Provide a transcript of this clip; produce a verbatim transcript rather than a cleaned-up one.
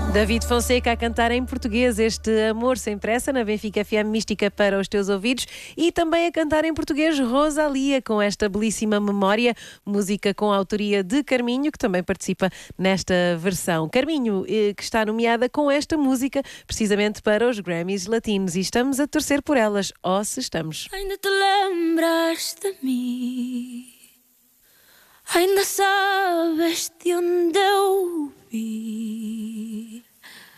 David Fonseca a cantar em português este Amor Sem Pressa na Benfica F M Mística para os teus ouvidos, e também a cantar em português Rosalia com esta belíssima Memória, música com a autoria de Carminho, que também participa nesta versão. Carminho, que está nomeada com esta música precisamente para os Grammys Latinos, e estamos a torcer por elas, ó se estamos. Ainda te lembras de mim? Ainda sabes de onde eu vim?